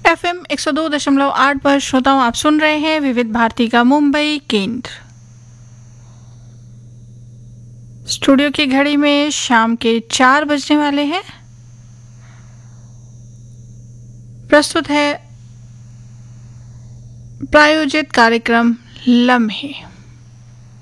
FM 102.8 पर श्रोताओं आप सुन रहे हैं विविध भारती का मुंबई केंद्र। स्टूडियो की घड़ी में शाम के 4 बजने वाले हैं। प्रस्तुत है प्रायोजित कार्यक्रम लम्हे।